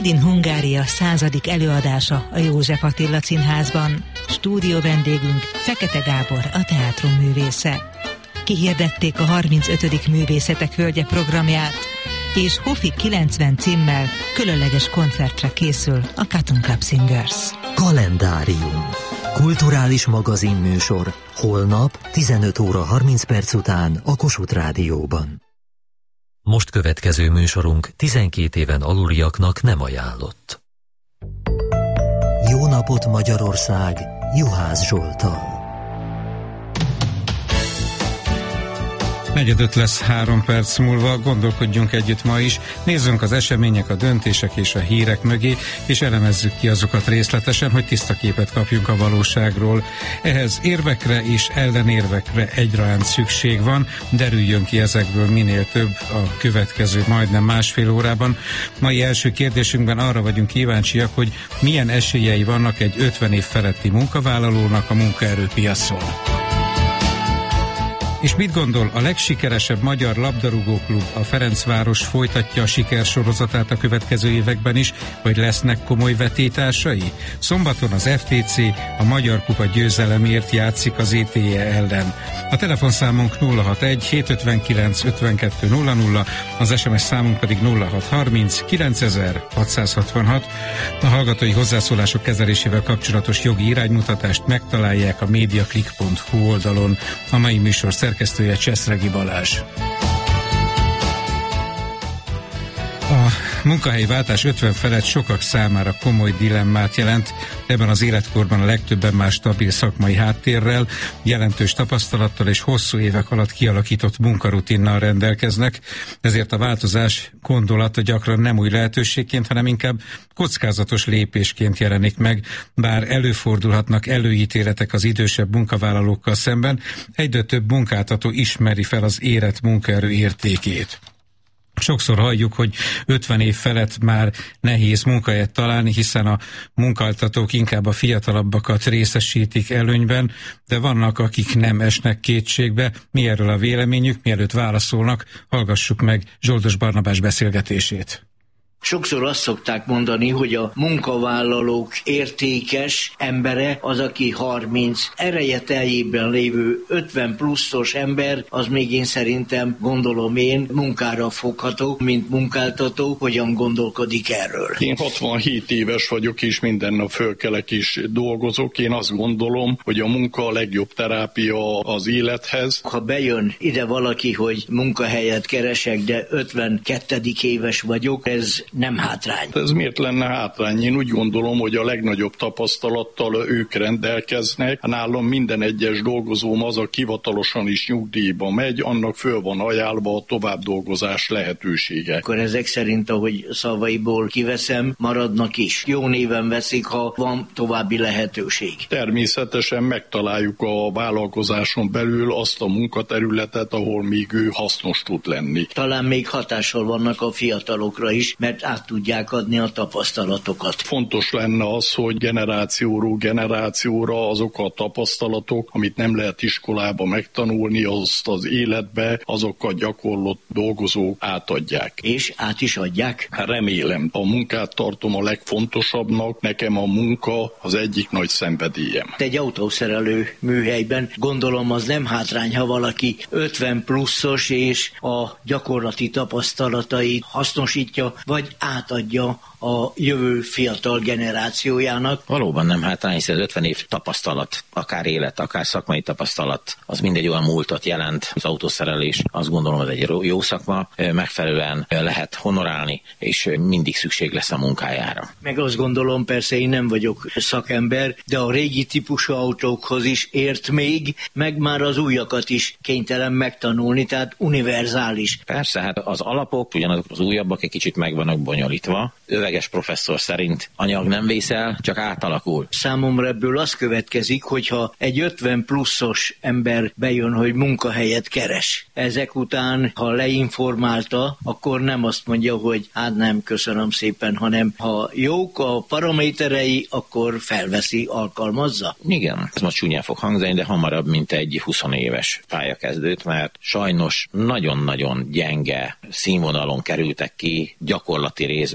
Made in Hungária 100. előadása a József Attila Színházban. Stúdió vendégünk Fekete Gábor, a teátrum művésze. Kihirdették a 35. Művészetek Hölgye programját, és Hofi 90 címmel különleges koncertre készül a Cotton Club Singers. Kalendárium. Kulturális magazinműsor. Holnap 15 óra 30 perc után a Kossuth Rádióban. Most következő műsorunk 12 éven aluliaknak nem ajánlott. Jó napot Magyarország! Juhász Zsolttal. 4:05 lesz 3 perc múlva, gondolkodjunk együtt ma is, nézzünk az események, a döntések és a hírek mögé, és elemezzük ki azokat részletesen, hogy tiszta képet kapjunk a valóságról. Ehhez érvekre és ellenérvekre egyaránt szükség van, derüljön ki ezekből minél több a következő majdnem másfél órában. Mai első kérdésünkben arra vagyunk kíváncsiak, hogy milyen esélyei vannak egy 50 év feletti munkavállalónak a munkaerőpiacon. És mit gondol, a legsikeresebb magyar labdarúgóklub, a Ferencváros folytatja a sikersorozatát a következő években is, vagy lesznek komoly vetétársai? Szombaton az FTC a Magyar Kupa győzelemért játszik az ETE ellen. A telefonszámunk 061 759 52 00, az SMS számunk pedig 0630 9666. A hallgatói hozzászólások kezelésével kapcsolatos jogi iránymutatást megtalálják a mediaclick.hu oldalon. A mai műsor szerkesztője Cseszregi Balázs. A munkahelyváltás 50 felett sokak számára komoly dilemmát jelent. Ebben az életkorban a legtöbben már stabil szakmai háttérrel, jelentős tapasztalattal és hosszú évek alatt kialakított munkarutinnal rendelkeznek. Ezért a változás gondolata gyakran nem új lehetőségként, hanem inkább kockázatos lépésként jelenik meg, bár előfordulhatnak előítéletek az idősebb munkavállalókkal szemben, egyre több munkáltató ismeri fel az érett munkaerő értékét. Sokszor halljuk, hogy 50 év felett már nehéz munkahelyet találni, hiszen a munkáltatók inkább a fiatalabbakat részesítik előnyben, de vannak, akik nem esnek kétségbe. Mi erről a véleményük? Mielőtt válaszolnak, hallgassuk meg Zsoldos Barnabás beszélgetését. Sokszor azt szokták mondani, hogy a munkavállalók értékes embere az, aki 30 ereje teljében lévő 50 pluszos ember, az még én szerintem, gondolom én, munkára fogható, mint munkáltató, hogyan gondolkodik erről. Én 67 éves vagyok, és minden nap fölkelek is dolgozok. Én azt gondolom, hogy a munka a legjobb terápia az élethez. Ha bejön ide valaki, hogy munkahelyet keresek, de 52. éves vagyok, ez nem hátrány. Ez miért lenne hátrány? Én úgy gondolom, hogy a legnagyobb tapasztalattal ők rendelkeznek. Nálam minden egyes dolgozóm az, a hivatalosan is nyugdíjba megy, annak föl van ajánlva a tovább dolgozás lehetősége. Akkor ezek szerint, ahogy szavaiból kiveszem, maradnak is. Jó néven veszik, ha van további lehetőség. Természetesen megtaláljuk a vállalkozáson belül azt a munkaterületet, ahol még ő hasznos tud lenni. Talán még hatással vannak a fiatalokra is, mert át tudják adni a tapasztalatokat. Fontos lenne az, hogy generációról generációra azok a tapasztalatok, amit nem lehet iskolába megtanulni, azt az életbe azok a gyakorlott dolgozók átadják. És át is adják? Remélem. A munkát tartom a legfontosabbnak, nekem a munka az egyik nagy szenvedélyem. Egy autószerelő műhelyben gondolom az nem hátrány, ha valaki 50 pluszos és a gyakorlati tapasztalatait hasznosítja, vagy átadja a jövő fiatal generációjának. Valóban nem hátrány, hiszen az 50 év tapasztalat, akár élet, akár szakmai tapasztalat, az mindegy olyan múltat jelent. Az autószerelés, azt gondolom, az egy jó szakma, megfelelően lehet honorálni, és mindig szükség lesz a munkájára. Meg azt gondolom, persze én nem vagyok szakember, de a régi típusú autókhoz is ért még, meg már az újakat is kénytelen megtanulni, tehát univerzális. Persze, hát az alapok, ugyanazok az újabbak egy kicsit meg vannak bonyolítva. Öveges professzor szerint anyag nem vészel, csak átalakul. Számomra ebből az következik, hogyha egy 50 pluszos ember bejön, hogy munkahelyet keres. Ezek után, ha leinformálta, akkor nem azt mondja, hogy hát nem, köszönöm szépen, hanem ha jók a paraméterei, akkor felveszi, alkalmazza. Igen, ez most csúnyán fog hangzani, de hamarabb, mint egy 20 éves pályakezdőt, mert sajnos nagyon-nagyon gyenge színvonalon kerültek ki gyakorlati részből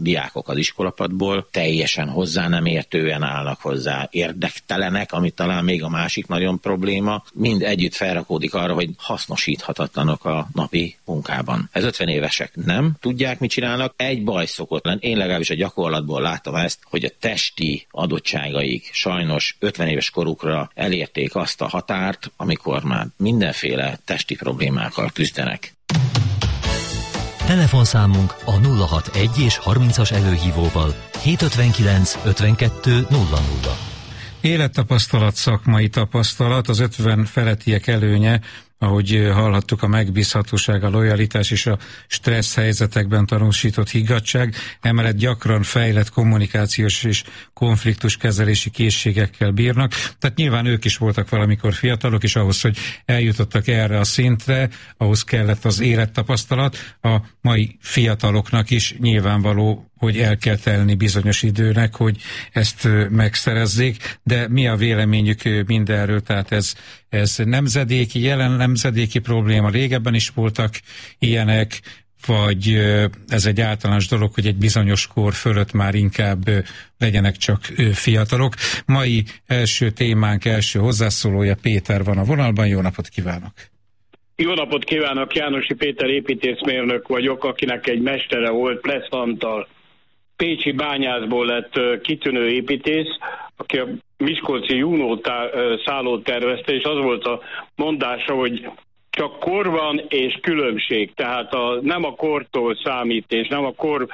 diákok az iskolapadból teljesen hozzá nem értően állnak hozzá, érdektelenek, ami talán még a másik nagyon probléma, mind együtt felrakódik arra, hogy hasznosíthatatlanok a napi munkában. Ez 50 évesek nem tudják, mit csinálnak. Egy baj szokott lenni, én legalábbis a gyakorlatból láttam ezt, hogy a testi adottságaik sajnos 50 éves korukra elérték azt a határt, amikor már mindenféle testi problémákkal küzdenek. Telefonszámunk a 061 és 30-as előhívóval 759 52 00. Élettapasztalat, szakmai tapasztalat, az 50 felettiek előnye, ahogy hallhattuk, a megbízhatóság, a lojalitás és a stressz helyzetekben tanúsított higgadtság, emellett gyakran fejlett kommunikációs és konfliktuskezelési készségekkel bírnak. Tehát nyilván ők is voltak valamikor fiatalok, és ahhoz, hogy eljutottak erre a szintre, ahhoz kellett az élettapasztalat. A mai fiataloknak is nyilvánvaló, hogy el kell telni bizonyos időnek, hogy ezt megszerezzék, de mi a véleményük mindenről? Tehát ez nemzedéki, jelen nemzedéki probléma, régebben is voltak ilyenek, vagy ez egy általános dolog, hogy egy bizonyos kor fölött már inkább legyenek csak fiatalok. Mai első témánk, első hozzászólója Péter van a vonalban. Jó napot kívánok! Jó napot kívánok! Jánosi Péter építészmérnök vagyok, akinek egy mestere volt, Plesz Antal. Pécsi bányászból lett kitűnő építész, aki a miskolci Juno szállót tervezte, és az volt a mondása, hogy csak kor van és különbség, tehát nem a kortól számít, és nem a kor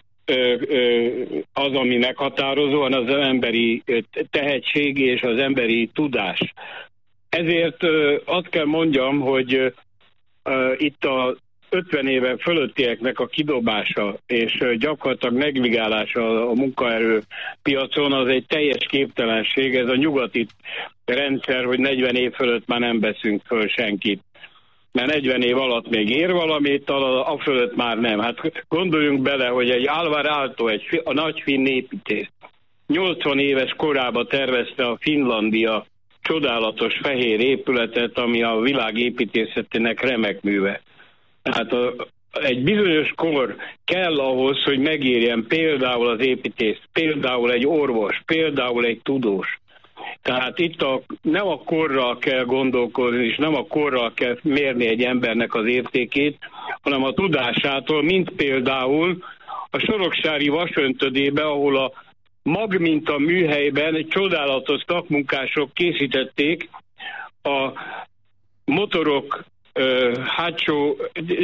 az, ami meghatározó, hanem az emberi tehetség és az emberi tudás. Ezért azt kell mondjam, hogy itt a 50 éven fölöttieknek a kidobása és gyakorlatilag megvigálása a munkaerőpiacon az egy teljes képtelenség. Ez a nyugati rendszer, hogy 40 év fölött már nem veszünk föl senkit. Mert 40 év alatt még ér valamit, a fölött már nem. Hát gondoljunk bele, hogy egy Alvar Aalto, a nagy finn építész, 80 éves korában tervezte a Finlandia csodálatos fehér épületet, ami a világ építészetének remek műve. Tehát egy bizonyos kor kell ahhoz, hogy megérjen például az építész, például egy orvos, például egy tudós. Tehát itt nem a korral kell gondolkozni, és nem a korral kell mérni egy embernek az értékét, hanem a tudásától, mint például a soroksári vasöntödébe, ahol a magminta műhelyben egy csodálatos szakmunkások készítették a motorok hátsó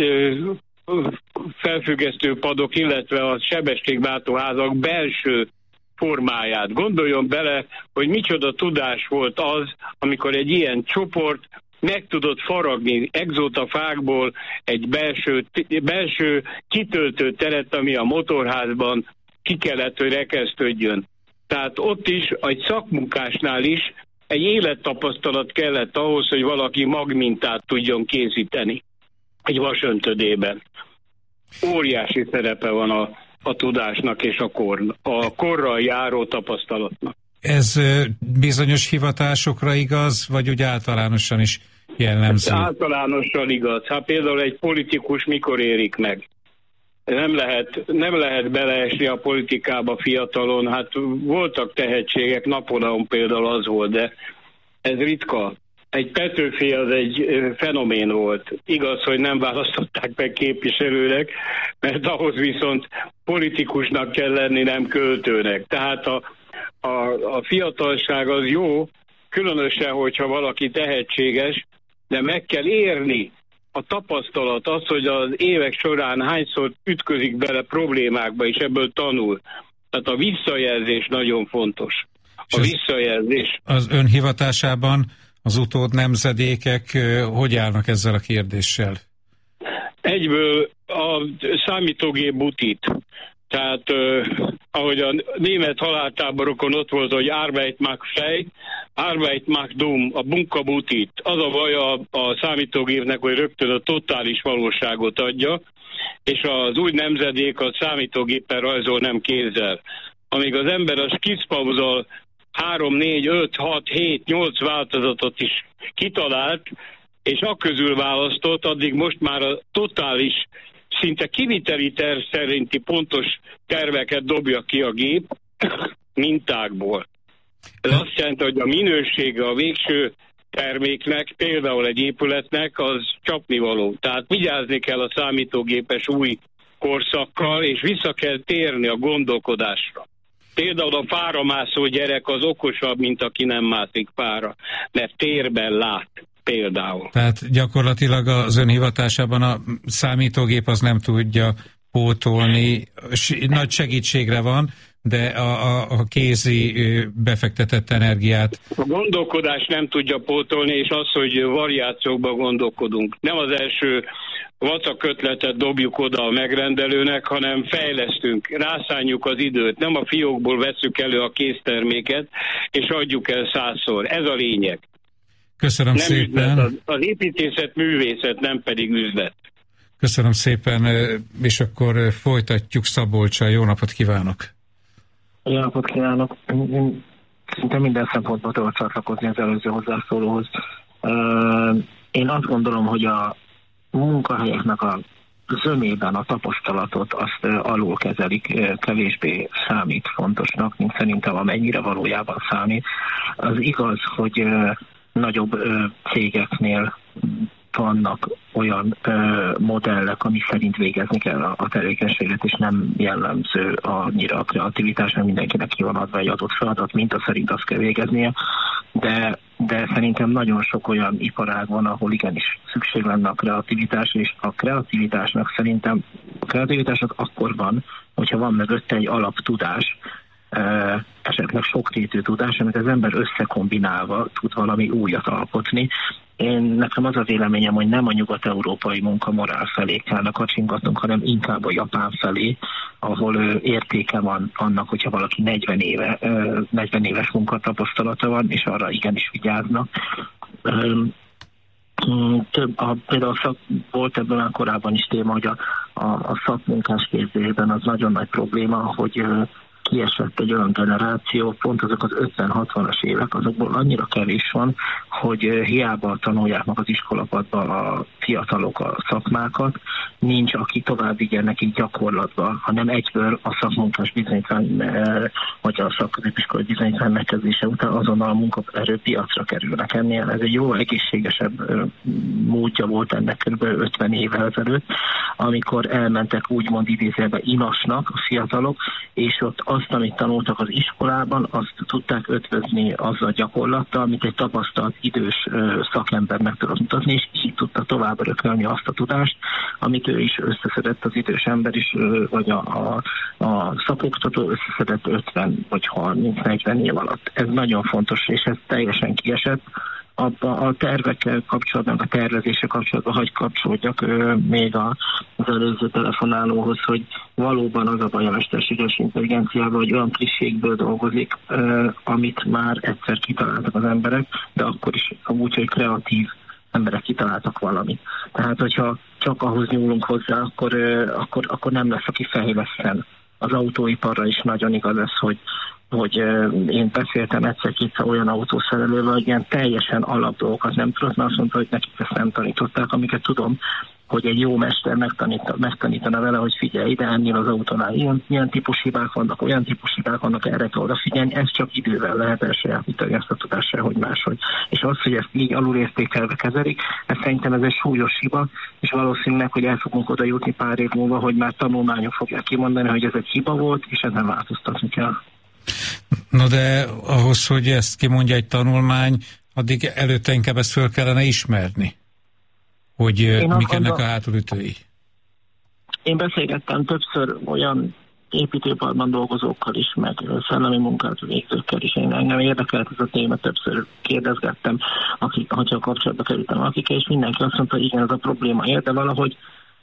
felfüggesztő padok, illetve a sebességváltóházak belső formáját. Gondoljon bele, hogy micsoda tudás volt az, amikor egy ilyen csoport meg tudott faragni exótafákból egy belső kitöltő teret, ami a motorházban ki kellett, hogy rekesztődjön. Tehát ott is, egy szakmunkásnál is egy élettapasztalat kellett ahhoz, hogy valaki magmintát tudjon készíteni egy vasöntödében. Óriási szerepe van a tudásnak és a korral járó tapasztalatnak. Ez bizonyos hivatásokra igaz, vagy úgy általánosan is jellemző? Általánosan igaz. Hát például egy politikus mikor érik meg? Nem lehet beleesni a politikába fiatalon. Hát voltak tehetségek, Napóleon például az volt, de ez ritka. Egy Petőfi az egy fenomén volt. Igaz, hogy nem választották meg képviselőnek, mert ahhoz viszont politikusnak kell lenni, nem költőnek. Tehát a fiatalság az jó, különösen, hogyha valaki tehetséges, de meg kell érni a tapasztalat, az, hogy az évek során hányszor ütközik bele problémákba, és ebből tanul. Tehát a visszajelzés nagyon fontos. A visszajelzés. Az ön hivatásában az utód nemzedékek hogy állnak ezzel a kérdéssel? Egyből a számítógép butit. Tehát ahogy a német haláltáborokon ott volt, hogy Arbeit macht frei, Arbeit macht dumm, a munkabutit. Az a baj a számítógépnek, hogy rögtön a totális valóságot adja, és az új nemzedék a számítógéppel rajzol, nem kézzel. Amíg az ember a skizzpauzal 3, 4, 5, 6, 7, 8 változatot is kitalált, és akközül választott, addig most már a totális szinte kiviteli terv szerinti pontos terveket dobja ki a gép mintákból. Ez azt jelenti, hogy a minősége a végső terméknek, például egy épületnek, az csapnivaló. Tehát vigyázni kell a számítógépes új korszakkal, és vissza kell térni a gondolkodásra. Például a fára mászó gyerek az okosabb, mint aki nem mászik fára, mert térben lát például. Tehát gyakorlatilag az ön hivatásában a számítógép az nem tudja pótolni, nagy segítségre van, de a kézi befektetett energiát... A gondolkodás nem tudja pótolni, és az, hogy variációkban gondolkodunk. Nem az első vacak ötletet dobjuk oda a megrendelőnek, hanem fejlesztünk, rászánjuk az időt. Nem a fiókból vesszük elő a készterméket, és adjuk el 100-szor. Ez a lényeg. Köszönöm nem szépen. Üzlet, az építészet művészet, nem pedig üzlet. Köszönöm szépen, és akkor folytatjuk Szabolccsal. Jó napot kívánok! Jó napot kívánok! Én szinte minden szempontból tudok csatlakozni az előző hozzászólóhoz. Én azt gondolom, hogy a munkahelyeknek a zömében a tapasztalatot azt alul kezelik, kevésbé számít fontosnak, mint szerintem amennyire valójában számít. Az igaz, hogy nagyobb cégeknél vannak olyan modellek, ami szerint végezni kell a tevékenységet, és nem jellemző annyira a kreativitás, mert mindenkinek ki van adva egy adott feladat, mint a szerint azt kell végeznie, de szerintem nagyon sok olyan iparág van, ahol igenis szükség lenne a kreativitás, és a kreativitásnak szerintem a kreativitásnak akkor van, hogyha van mögötte egy alaptudás, esetleg sokrétű tudás, amit az ember összekombinálva tud valami újat alkotni. Nekem az a véleményem, hogy nem a nyugat-európai munkamorál felé kellene kacsingatnunk, hanem inkább a japán felé, ahol értéke van annak, hogyha valaki 40 éves munkatapasztalata van, és arra igenis vigyáznak. Például volt ebben már korábban is téma, hogy a szakmunkás képzésben az nagyon nagy probléma, hogy kiesett egy olyan generáció, pont azok az 50-60-as évek, azokból annyira kevés van, hogy hiába tanulják meg az iskolapadban a fiatalok a szakmákat, nincs, aki tovább vigyen nekik gyakorlatba, hanem egyből a szakmunkás bizonyítvány, vagy a szakközépiskolai bizonyítvány megkezdése után azonnal a munkaerőpiacra kerülnek. Ennél ez egy jó egészségesebb módja volt ennek kb. 50 évvel ezelőtt, amikor elmentek úgymond idézőjelben inasnak a fiatalok, és ott azt, amit tanultak az iskolában, azt tudták ötvözni azzal a gyakorlattal, amit egy tapasztalt idős szakember meg tudott mutatni, és így tudta tovább örökölni azt a tudást, amit ő is összeszedett, az idős ember is, vagy a szakoktató összeszedett 50 vagy 30-40 év alatt. Ez nagyon fontos, és ez teljesen kiesett. A tervekkel kapcsolatban, a tervezéssel kapcsolatban hagy kapcsolódjak még az előző telefonálóhoz, hogy valóban az a baj a mesterséges intelligenciával, hogy olyan klissékből dolgozik, amit már egyszer kitaláltak az emberek, de akkor is úgy, hogy kreatív emberek kitaláltak valamit. Tehát, hogyha csak ahhoz nyúlunk hozzá, akkor nem lesz, aki fejleszten. Az autóiparra is nagyon igaz ez, hogy én beszéltem egyszer-kétszer olyan autószerelővel, hogy ilyen teljesen alapdolgokat nem tudott, mert azt mondta, hogy nekik ezt nem tanították, amiket tudom, hogy egy jó mester megtanítana vele, hogy figyelj ide, ennél az autónál ilyen típus hibák vannak, olyan típus hibák vannak, erre kell odafigyelni, ez csak idővel lehet elsajátítani ezt a tudást, hogy máshogy. És az, hogy ezt így alulértékelve kezelik, ez szerintem ez egy súlyos hiba, és valószínűleg, hogy el fogunk oda jutni pár év múlva, hogy már tanulmányok fogják kimondani, hogy ez egy hiba volt, és ezen változtatni kell. No de ahhoz, hogy ezt kimondja egy tanulmány, addig előtte inkább ezt föl kellene ismerni, hogy mik ennek a hátulütői. Én beszélgettem többször olyan építőiparban dolgozókkal is, meg szellemi munkát végzőkkel is. Engem érdekelt ez a téma, többször kérdezgettem, hogyha kapcsolatba kerültem akikkel, és mindenki azt mondta, hogy igen, ez a probléma ér, de valahogy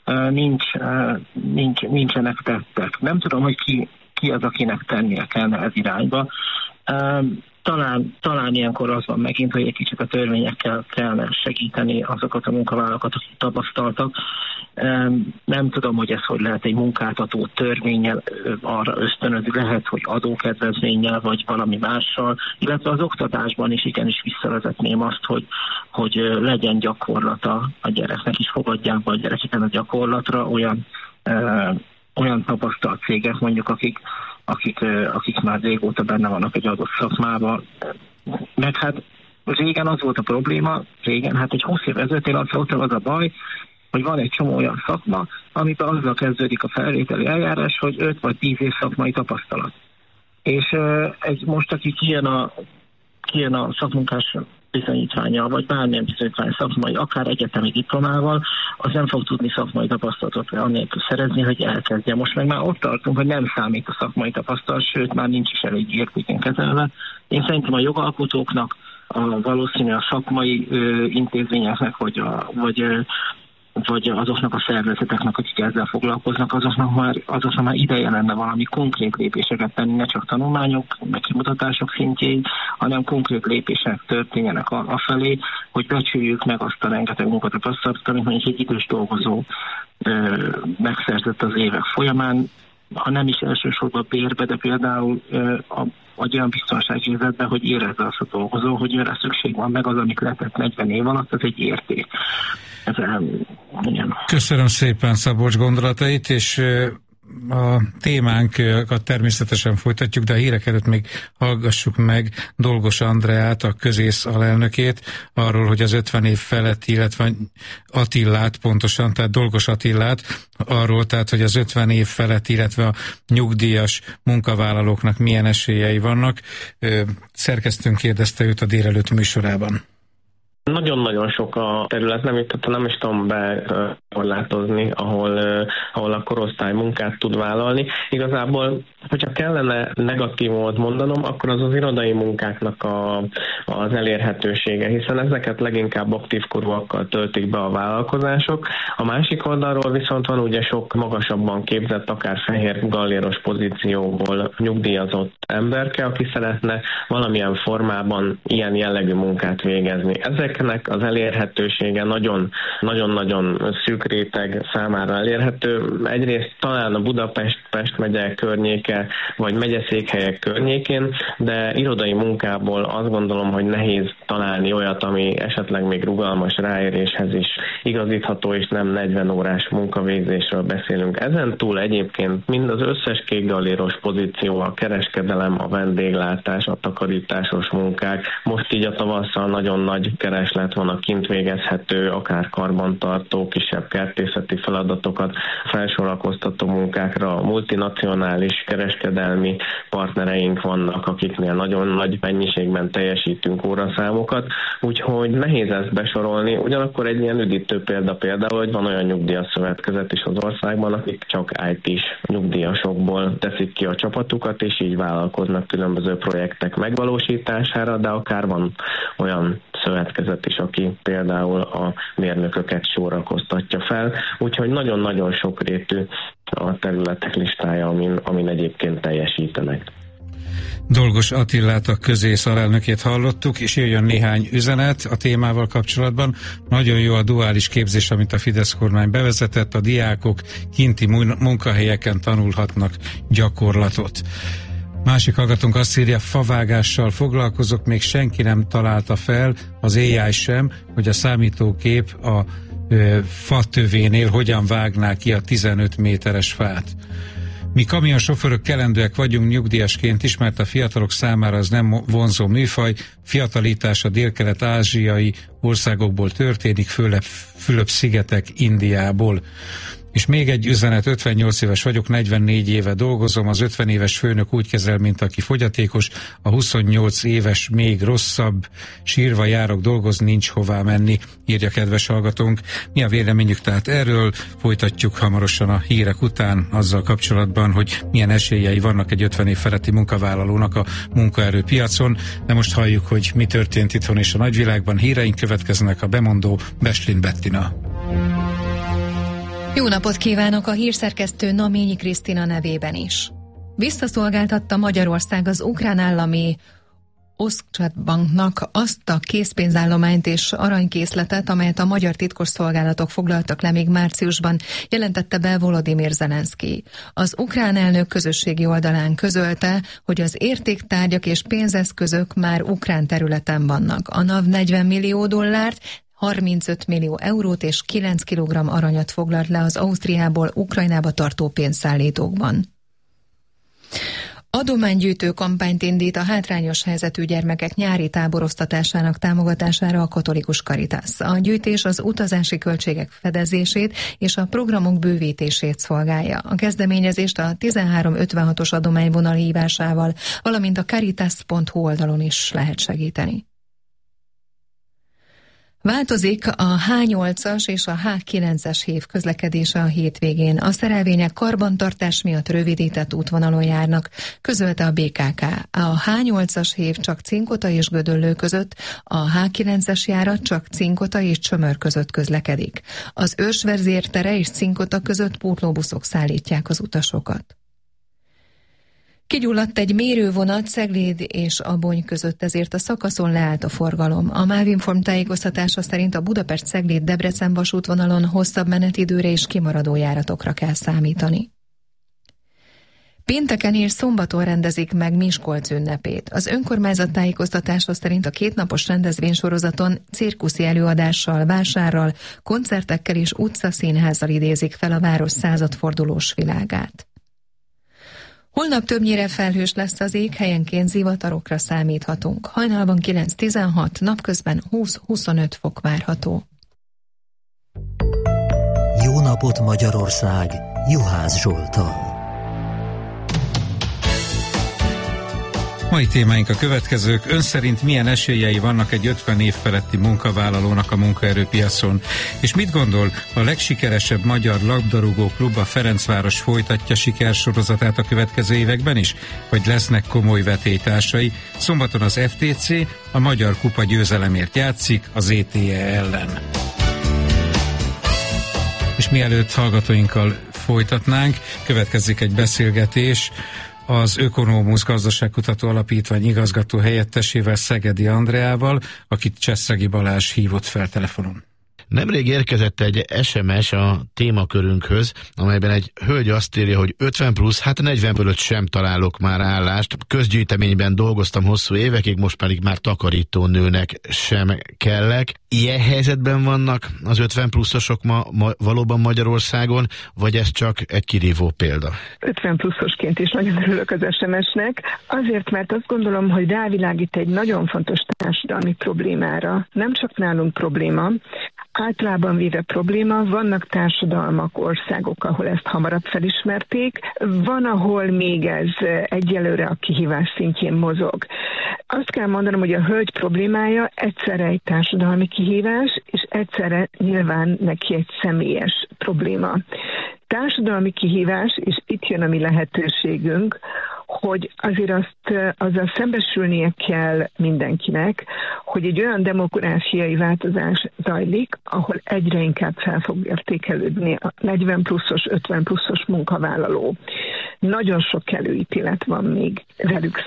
nincsenek tettek. Nem tudom, hogy ki az, akinek tennie kellene ez irányba. talán ilyenkor az van megint, hogy egy kicsit a törvényekkel kellene segíteni azokat a munkavállalókat, akik tapasztaltak. Nem tudom, hogy ez hogy lehet egy munkáltató törvénnyel arra ösztönözni, lehet, hogy adókedvezménnyel, vagy valami mással, illetve az oktatásban is igenis visszavezetném azt, hogy legyen gyakorlata a gyereknek is, fogadják be a gyerekeket a gyakorlatra olyan tapasztalt cégek, mondjuk, akik már régóta benne vannak egy adott szakmában. Meg hát régen az volt a probléma, hát egy 20 év ezelőtt ott az a baj, hogy van egy csomó olyan szakma, amiben azzal kezdődik a felvételi eljárás, hogy 5 vagy 10 év szakmai tapasztalat. És most, aki kijön a szakmunkás bizonyítvánnyal, vagy bármilyen bizonyítvány szakmai, akár egyetemi diplomával, az nem fog tudni szakmai tapasztalatot annélkül szerezni, hogy elkezdje. Most meg már ott tartunk, hogy nem számít a szakmai tapasztalat, sőt, már nincs is elég értéken kezelve. Én szerintem a jogalkotóknak, valószínűleg a szakmai intézményeknek, vagy azoknak a szervezeteknek, akik ezzel foglalkoznak, azoknak már ideje lenne valami konkrét lépéseket tenni, ne csak tanulmányok, meg kimutatások szintjén, hanem konkrét lépések történjenek afelé, hogy becsüljük meg azt a rengeteg munkatapasztalatot, amit mondjuk egy idős dolgozó megszerzett az évek folyamán, ha nem is elsősorban bérbe, de például egy olyan biztonságérzetben, hogy érezze azt a dolgozó, hogy őre szükség van, meg az, amit letett 40 év alatt, az egy érték. Köszönöm szépen Szabolcs gondolatait, és a témánkat természetesen folytatjuk, de a hírek előtt még hallgassuk meg Dolgos Andreát, a Közész alelnökét, arról, hogy az 50 év felett, illetve Attillát pontosan, tehát Dolgos Attillát, arról, tehát, hogy az 50 év felett, illetve a nyugdíjas munkavállalóknak milyen esélyei vannak. Szerkesztőnk kérdezte őt a délelőtt műsorában. Nagyon-nagyon sok a terület, nem is tudom bekorlátozni, ahol a korosztály munkát tud vállalni. Igazából, hogyha kellene negatívumot mondanom, akkor az irodai munkáknak az elérhetősége, hiszen ezeket leginkább aktív korúakkal töltik be a vállalkozások. A másik oldalról viszont van ugye sok magasabban képzett, akár fehér galléros pozícióból nyugdíjazott emberke, aki szeretne valamilyen formában ilyen jellegű munkát végezni. Ezeknek az elérhetősége nagyon-nagyon szűk réteg számára elérhető. Egyrészt talán a Budapest megye környéke, vagy megyeszékhelyek környékén, de irodai munkából azt gondolom, hogy nehéz találni olyat, ami esetleg még rugalmas ráéréshez is igazítható, és nem 40 órás munkavégzésről beszélünk. Ezen túl egyébként mind az összes kékgalléros pozíció, a kereskedelem, a vendéglátás, a takarításos munkák, most így a tavasszal nagyon nagy kereslet van a kint végezhető, akár karbantartó, kisebb kertészeti feladatokat felsorakoztató munkákra, a multinacionális kereskedelmi partnereink vannak, akiknél nagyon nagy mennyiségben teljesítünk óraszámokat, úgyhogy nehéz ezt besorolni. Ugyanakkor egy ilyen üdítő például, hogy van olyan nyugdíjas szövetkezet is az országban, akik csak IT-s nyugdíjasokból teszik ki a csapatukat, és így vállalkoznak különböző projektek megvalósítására, de akár van olyan szövetkezet is, aki például a mérnököket sorakoztatja fel, úgyhogy nagyon-nagyon sokrétű a területek listája, amin egyébként teljesítenek. Dolgos Attillát, a Közész alelnökét hallottuk, és jöjjön néhány üzenet a témával kapcsolatban. Nagyon jó a duális képzés, amit a Fidesz kormány bevezetett, a diákok kinti munkahelyeken tanulhatnak gyakorlatot. Másik hallgatónk azt írja, favágással foglalkozok, még senki nem találta fel, az AI sem, hogy a számítógép a fatövénél hogyan vágná ki a 15 méteres fát. Mi kamionsofőrök kelendőek vagyunk nyugdíjasként is, mert a fiatalok számára az nem vonzó műfaj, fiatalítás a délkelet-ázsiai országokból történik, főleg Fülöp-szigetek, Indiából. És még egy üzenet, 58 éves vagyok, 44 éve dolgozom, az 50 éves főnök úgy kezel, mint aki fogyatékos, a 28 éves még rosszabb, sírva járok dolgozni, nincs hová menni, írja kedves hallgatónk. Mi a véleményük tehát erről? Folytatjuk hamarosan a hírek után azzal kapcsolatban, hogy milyen esélyei vannak egy 50 év feletti munkavállalónak a munkaerőpiacon, de most halljuk, hogy mi történt itthon és a nagyvilágban. Híreink következnek, a bemondó Beslin Bettina. Jó napot kívánok, a hírszerkesztő Naményi Krisztina nevében is. Visszaszolgáltatta Magyarország az ukrán állami Oszkchatbanknak azt a készpénzállományt és aranykészletet, amelyet a magyar titkosszolgálatok foglaltak le még márciusban, jelentette be Volodymyr Zelenszky. Az ukrán elnök közösségi oldalán közölte, hogy az értéktárgyak és pénzeszközök már ukrán területen vannak. A NAV $40 millió, 35 millió eurót és 9 kg aranyat foglalt le az Ausztriából Ukrajnába tartó pénzszállítókban. Adománygyűjtő kampányt indít a hátrányos helyzetű gyermekek nyári táboroztatásának támogatására a Katolikus Caritas. A gyűjtés az utazási költségek fedezését és a programok bővítését szolgálja. A kezdeményezést a 1356-os adományvonal hívásával, valamint a caritas.hu oldalon is lehet segíteni. Változik a H8-as és a H9-es hév közlekedése a hétvégén. A szerelvények karbantartás miatt rövidített útvonalon járnak, közölte a BKK. A H8-as hév csak Cinkota és Gödöllő között, a H9-es járat csak Cinkota és Csömör között közlekedik. Az Őrsvezér tere és Cinkota között pótlóbuszok szállítják az utasokat. Kigyulladt egy mérővonat Cegléd és Abony között, ezért a szakaszon leállt a forgalom. A Mávinform tájékoztatása szerint a Budapest-Cegléd-Debrecen vasútvonalon hosszabb menetidőre és kimaradó járatokra kell számítani. Pénteken és szombaton rendezik meg Miskolc ünnepét. Az önkormányzat tájékoztatása szerint a kétnapos rendezvénysorozaton cirkuszi előadással, vásárral, koncertekkel és utcaszínházzal idézik fel a város századfordulós világát. Holnap többnyire felhős lesz az ég, helyenként zivatarokra számíthatunk. Hajnalban 9-16, napközben 20-25 fok várható. Jó napot Magyarország! Juhász Zsolttal. Mai témáink a következők. Ön szerint milyen esélyei vannak egy 50 év feletti munkavállalónak a munkaerőpiacon? És mit gondol, a legsikeresebb magyar labdarúgó klub, a Ferencváros folytatja sikersorozatát a következő években is? Vagy lesznek komoly vetélytársai? Szombaton az FTC a Magyar Kupa győzelemért játszik az ETE ellen. És mielőtt hallgatóinkkal folytatnánk, következik egy beszélgetés az Ökonómusz Gazdaságkutató Alapítvány igazgató helyettesével, Szegedi Andreával, akit Csesszegi Balázs hívott fel telefonon. Nemrég érkezett egy SMS a témakörünkhöz, amelyben egy hölgy azt írja, hogy 50 plusz, 40 fölött sem találok már állást. Közgyűjteményben dolgoztam hosszú évekig, most pedig már takarítónőnek sem kellek. Ilyen helyzetben vannak az 50 pluszosok ma valóban Magyarországon, vagy ez csak egy kirívó példa? 50 pluszosként is nagyon örülök az SMS-nek, azért, mert azt gondolom, hogy rávilágít egy nagyon fontos társadalmi problémára. Nem csak nálunk probléma, általában véve probléma, vannak társadalmak, országok, ahol ezt hamarabb felismerték, van, ahol még ez egyelőre a kihívás szintjén mozog. Azt kell mondanom, hogy a hölgy problémája egyszerre egy társadalmi kihívás, és egyszerre nyilván neki egy személyes probléma. Társadalmi kihívás, és itt jön a mi lehetőségünk, hogy azért azzal szembesülnie kell mindenkinek, hogy egy olyan demográfiai változás zajlik, ahol egyre inkább fel fog értékelődni a 40 pluszos, 50 pluszos munkavállaló. Nagyon sok előítélet van még velünk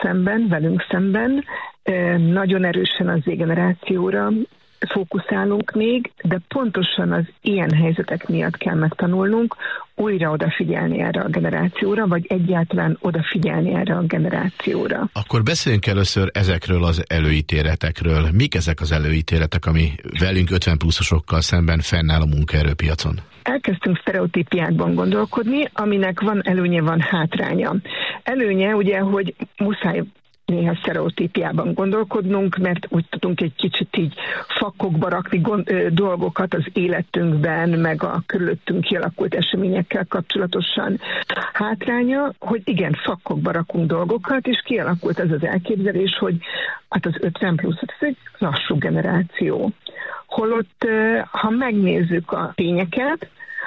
szemben, nagyon erősen az Z-generációra fókuszálunk még, de pontosan az ilyen helyzetek miatt kell megtanulnunk újra odafigyelni erre a generációra, vagy egyáltalán odafigyelni erre a generációra. Akkor beszéljünk először ezekről az előítéletekről. Mik ezek az előítéletek, ami velünk 50 pluszosokkal szemben fennáll a munkaerőpiacon? Elkezdtünk sztereotípiákban gondolkodni, aminek van előnye, van hátránya. Előnye ugye, hogy muszáj néha sztereotípiában gondolkodnunk, mert úgy tudunk egy kicsit így fakkokba rakni dolgokat az életünkben, meg a körülöttünk kialakult eseményekkel kapcsolatosan. Hátránya, hogy igen, fakkokba rakunk dolgokat, és kialakult ez az elképzelés, hogy hát az 50 plusz, ez egy lassú generáció. Holott, ha megnézzük a tényeket,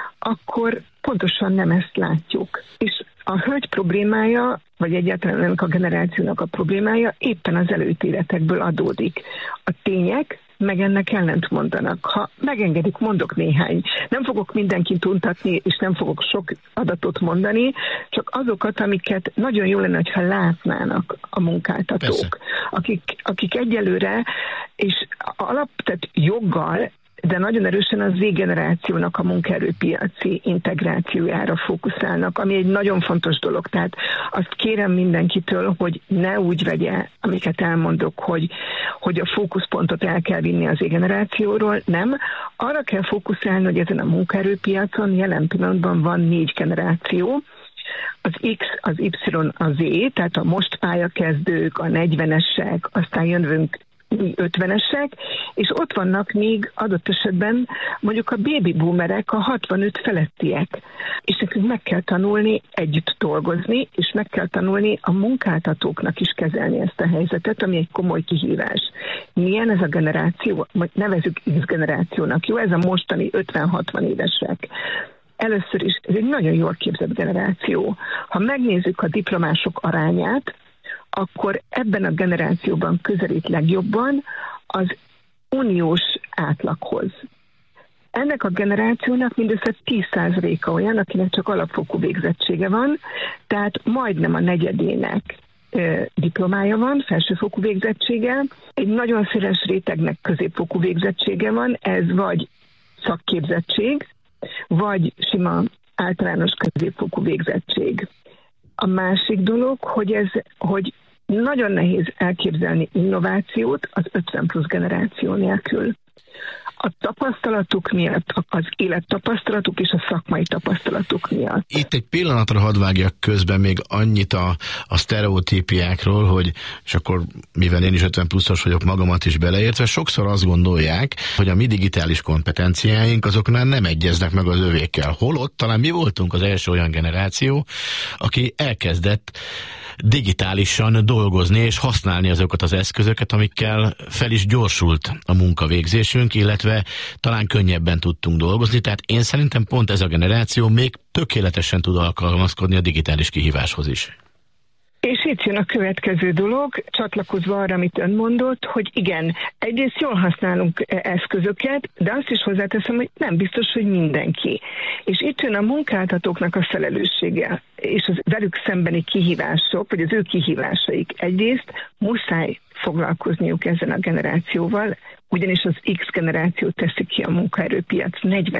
akkor pontosan nem ezt látjuk. És a hölgy problémája, vagy egyáltalán ennek a generációnak a problémája éppen az előítéletekből adódik. A tények meg ennek ellent mondanak. Ha megengedik, mondok néhány. Nem fogok mindenkit untatni, és nem fogok sok adatot mondani, csak azokat, amiket nagyon jó lenne, ha látnának a munkáltatók. Akik egyelőre, és tehát joggal, de nagyon erősen a Z-generációnak a munkaerőpiaci integrációjára fókuszálnak, ami egy nagyon fontos dolog. Tehát azt kérem mindenkitől, hogy ne úgy vegye, amiket elmondok, hogy a fókuszpontot el kell vinni az Z-generációról, nem. Arra kell fókuszálni, hogy ezen a munkaerőpiacon jelen pillanatban van 4 generáció, az X, az Y, a Z, tehát a most pályakezdők, a 40-esek, aztán jönvünk 50-esek, és ott vannak még adott esetben mondjuk a baby boomerek, a 65 felettiek. És nekünk meg kell tanulni együtt dolgozni, és meg kell tanulni a munkáltatóknak is kezelni ezt a helyzetet, ami egy komoly kihívás. Milyen ez a generáció? Nevezzük X generációnak, jó? Ez a mostani 50-60 évesek. Először is ez egy nagyon jól képzett generáció. Ha megnézzük a diplomások arányát, akkor ebben a generációban közelít legjobban az uniós átlaghoz. Ennek a generációnak mindössze 10%-a olyan, akinek csak alapfokú végzettsége van, tehát majdnem a negyedének diplomája van, felsőfokú végzettsége, egy nagyon széles rétegnek középfokú végzettsége van, ez vagy szakképzettség, vagy sima általános középfokú végzettség. A másik dolog, hogy nagyon nehéz elképzelni innovációt az 50 plusz generáció nélkül. A tapasztalatuk miatt, az élettapasztalatuk és a szakmai tapasztalatuk miatt. Itt egy pillanatra hadd vágjak közben még annyit a sztereotípiákról, hogy, és akkor mivel én is 50 pluszos vagyok, magamat is beleértve, sokszor azt gondolják, hogy a mi digitális kompetenciáink azoknál nem egyeznek meg az övékkel. Holott talán mi voltunk az első olyan generáció, aki elkezdett digitálisan dolgozni és használni azokat az eszközöket, amikkel fel is gyorsult a munkavégzésünk, illetve talán könnyebben tudtunk dolgozni, tehát én szerintem pont ez a generáció még tökéletesen tud alkalmazkodni a digitális kihíváshoz is. És itt jön a következő dolog, csatlakozva arra, amit ön mondott, hogy igen, egyrészt jól használunk eszközöket, de azt is hozzáteszem, hogy nem biztos, hogy mindenki. És itt jön a munkáltatóknak a felelőssége, és az velük szembeni kihívások, vagy az ő kihívásaik. Egyrészt muszáj foglalkozniuk ezen a generációval, ugyanis az X generáció teszi ki a munkaerőpiac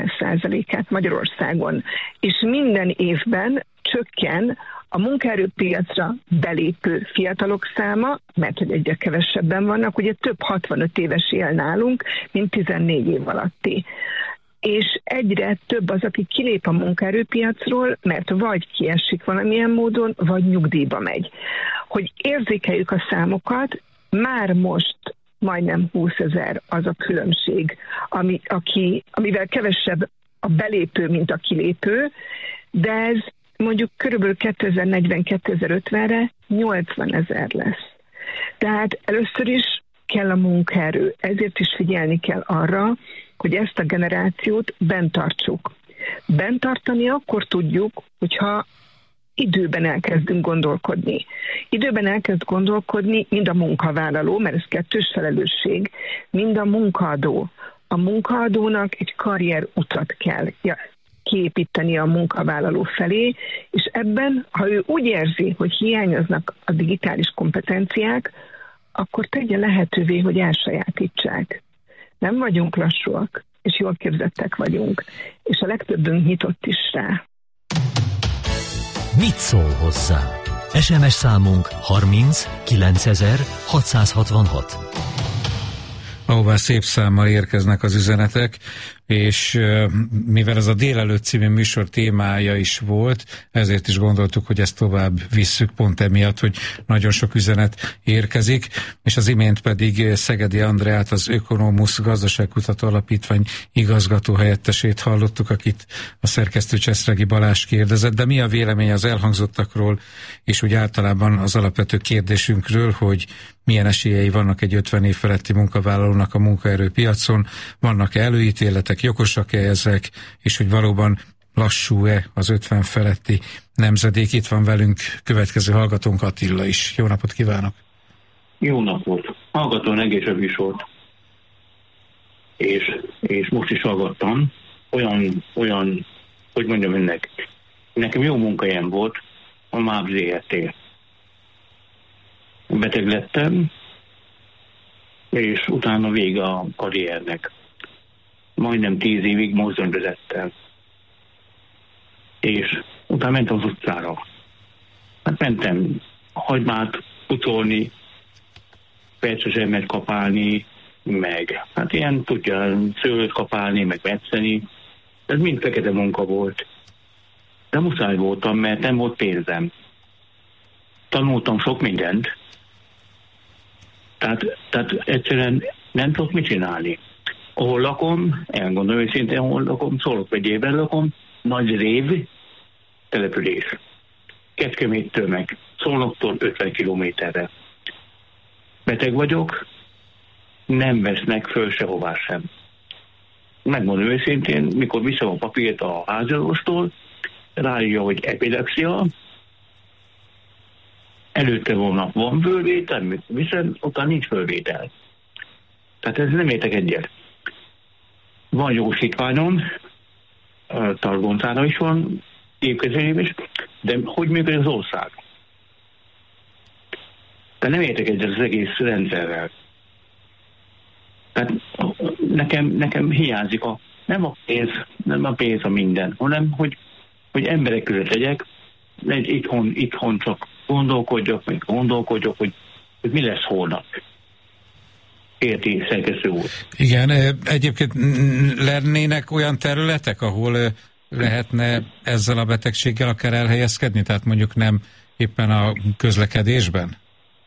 40%-át Magyarországon, és minden évben csökken a munkaerőpiacra belépő fiatalok száma, mert hogy egyre kevesebben vannak, ugye több 65 éves él nálunk, mint 14 év alatti. És egyre több az, aki kilép a munkaerőpiacról, mert vagy kiesik valamilyen módon, vagy nyugdíjba megy. Hogy érzékeljük a számokat, már most majdnem 20 000 az a különbség, amivel kevesebb a belépő, mint a kilépő, de ez mondjuk körülbelül 2040-2050-re 80 000 lesz. Tehát először is kell a munkaerő, ezért is figyelni kell arra, hogy ezt a generációt bent tartsuk. Bent tartani akkor tudjuk, hogyha időben elkezdünk gondolkodni. Időben elkezd gondolkodni mind a munkavállaló, mert ez kettős felelősség, mind a munkaadó. A munkaadónak egy karrierutat kell kiépíteni a munkavállaló felé, és ebben, ha ő úgy érzi, hogy hiányoznak a digitális kompetenciák, akkor tegye lehetővé, hogy elsajátítsák. Nem vagyunk lassúak, és jól képzettek vagyunk, és a legtöbbünk nyitott is rá. Mit szól hozzá? SMS számunk 30 9000 666. Ahová szép számmal érkeznek az üzenetek, és mivel ez a Délelőtt című műsor témája is volt, ezért is gondoltuk, hogy ezt tovább visszük pont emiatt, hogy nagyon sok üzenet érkezik, és az imént pedig Szegedi Andreát, az Ökonomusz Gazdaságkutató Alapítvány igazgató helyettesét hallottuk, akit a szerkesztő Cseszregi Balázs kérdezett, de mi a vélemény az elhangzottakról, és úgy általában az alapvető kérdésünkről, hogy milyen esélyei vannak egy 50 év feletti munkavállalónak a munkaerőpiacon, vannak-e előítéletek, jogosak-e ezek, és hogy valóban lassú-e az 50 feletti nemzedék. Itt van velünk következő hallgatónk, Attila is. Jó napot kívánok! Jó napot! Hallgatón egész a műsort. és most is hallgattam, olyan, hogy mondjam önnek, nekem jó munkahelyem volt a MÁV ZRT. Beteg lettem, és utána vége a karriernek. Majdnem 10 évig mozdonyvezettem. És utána mentem az utcára. Hát mentem hagymát pucolni, percsesemet kapálni, meg hát ilyen, tudja, szőlőt kapálni, meg metszeni. Ez mind fekete munka volt. De muszáj voltam, mert nem volt pénzem. Tanultam sok mindent. Tehát egyszerűen nem tudok mit csinálni. Ahol lakom, elmondom őszintén, ahol lakom, Szolnok megyében lakom, Nagy Rév település. Kecskeméttől meg Szolnoktól 50 kilométerre. Beteg vagyok, nem vesznek föl sehová sem. Megmondom őszintén, mikor viszem a papírt a háziorvostól, ráírja, hogy epilepszia, előtte volna van fölvétel, viszont utána nincs fölvétel. Tehát ez nem értek egyet. Van jogosítványom, Targoncára is van, évkezelőm is, de hogy működik az ország? Tehát nem értek egyet az egész rendszerrel. Tehát nekem hiányzik nem a pénz a minden, hanem hogy emberek között legyek, itthon csak gondolkodjak, hogy mi lesz holnap. Érti, szerkesztő úr. Igen, egyébként lennének olyan területek, ahol lehetne ezzel a betegséggel akár elhelyezkedni, tehát mondjuk nem éppen a közlekedésben?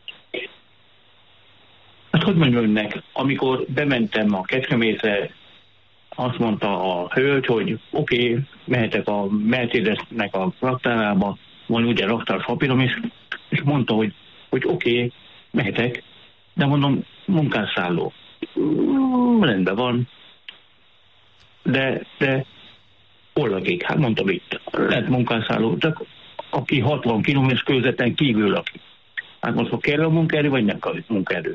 Hát hogy mondjam önnek, amikor bementem a Kecskemétre, azt mondta a hölgy, hogy oké, mehetek a Mercedesnek a raktárába, van ugye raktárs papírom is, és mondta, hogy oké, mehetek, de mondom, munkásszálló. Rendben van, de hol lakik? Hát mondtam itt, lehet munkásszálló, csak aki 60 km közvetlen kívül lakik. Hát most, ha kell a munkaerő, vagy nem kell munkaerő?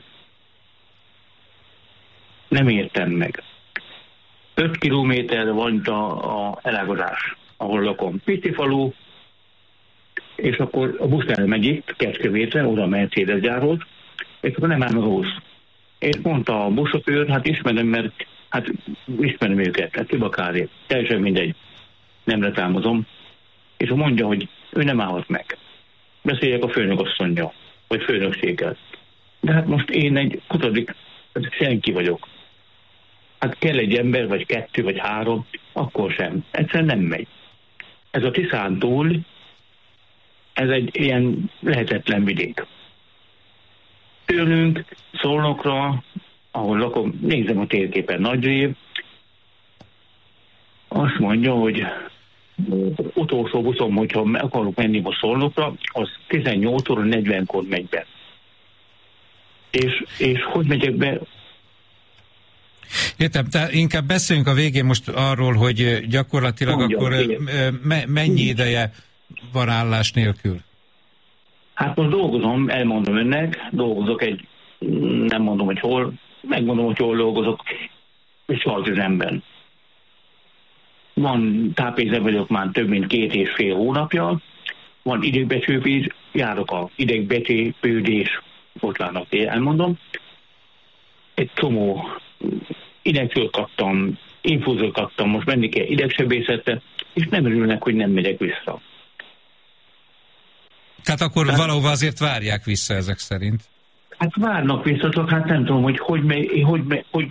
Nem értem meg. 5 kilométerre van a elágazás, ahol lakom. Pici falu, és akkor a busz elmegy itt, Kecskemétre, oda a Mercedes gyárhoz, és akkor nem áll a busz. És mondta a buszsofőr, hát ismerem, mert hát ismerem őket, hát Tibakári, teljesen mindegy, nem letámozom. És mondja, hogy ő nem állhat meg. Beszéljek a főnökasszonnyal, vagy főnökséggel. De hát most én egy kutadik, senki vagyok. Hát kell egy ember, vagy 2, vagy 3, akkor sem. Egyszerűen nem megy. Ez a Tiszán túl, ez egy ilyen lehetetlen vidék. Tőlünk Szolnokra, ahol lakom, nézem a térképen, Nagy Rév, azt mondja, hogy utolsó buszom, hogyha akarok menni most Szolnokra, az 18 óra 40-kor megy be. És hogy megyek be? Értem, tehát inkább beszéljünk a végén most arról, hogy gyakorlatilag mondjam, akkor mennyi ideje van állás nélkül? Hát most dolgozom, elmondom önnek, dolgozok nem mondom, hogy hol, megmondom, hogy hol dolgozok, és Saltüzemben. Van tápészek vagyok már több mint 2,5 hónapja, van idegbecsőpés, járok a idegbecsőpődés, bocsánat, elmondom. Egy csomó idegtől kaptam, infúzót kaptam, most menni kell idegsebészetre, és nem örülnek, hogy nem megyek vissza. Tehát akkor valahova azért várják vissza ezek szerint? Hát várnak vissza, csak hát nem tudom, hogy